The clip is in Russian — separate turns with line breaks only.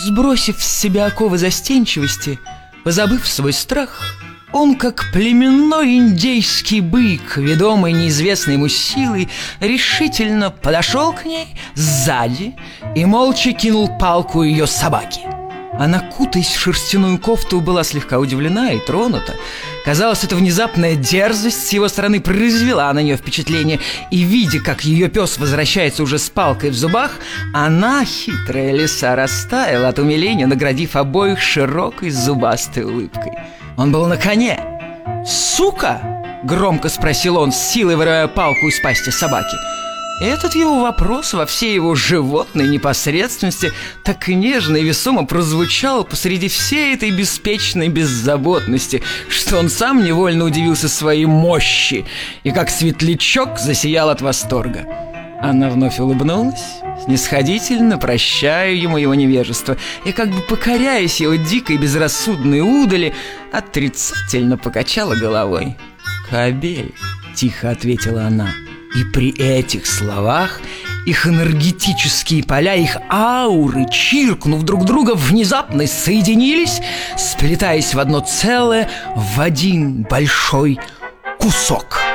Сбросив с себя оковы застенчивости, позабыв свой страх, он, как племенной индейский бык, ведомый неизвестной ему силой, решительно подошел к ней сзади и молча кинул палку ее собаке. Она, кутаясь в шерстяную кофту, была слегка удивлена и тронута. Казалось, эта внезапная дерзость с его стороны произвела на нее впечатление, и, видя, как ее пес возвращается уже с палкой в зубах, она, хитрая лиса, растаяла от умиления, наградив обоих широкой зубастой улыбкой. Он был на коне. «Сука!» — громко спросил он, с силой вырывая палку из пасти собаки. Этот его вопрос во всей его животной непосредственности так нежно и весомо прозвучал посреди всей этой беспечной беззаботности, что он сам невольно удивился своей мощи и, как светлячок, засиял от восторга. Она вновь улыбнулась, снисходительно прощая ему его невежество, и, как бы покоряясь его дикой безрассудной удали, отрицательно покачала головой. «Кобель», — тихо ответила она. И при этих словах их энергетические поля, их ауры, чиркнув друг друга, внезапно соединились, сплетаясь в одно целое, в один большой кусок.